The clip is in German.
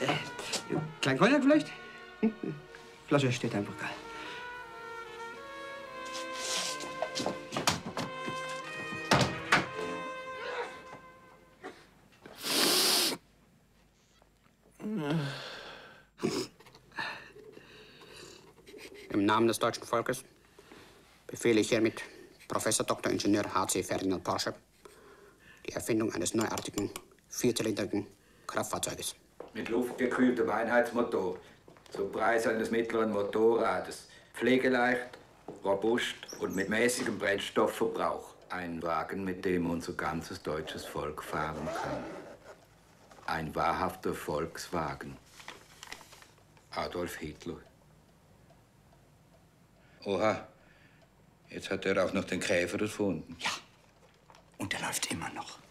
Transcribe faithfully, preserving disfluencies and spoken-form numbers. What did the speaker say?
Äh, klein Cognac vielleicht? Hm? Flasche steht am Pokal. Im Namen des deutschen Volkes befehle ich hiermit Professor Doktor Ingenieur H C Ferdinand Porsche die Erfindung eines neuartigen, vierzylindrigen Kraftfahrzeuges. Mit luftgekühltem Einheitsmotor, zum Preis eines mittleren Motorrades. Pflegeleicht, robust und mit mäßigem Brennstoffverbrauch. Ein Wagen, mit dem unser ganzes deutsches Volk fahren kann. Ein wahrhafter Volkswagen. Adolf Hitler. Oha, jetzt hat er auch noch den Käfer erfunden. Ja, und er läuft immer noch.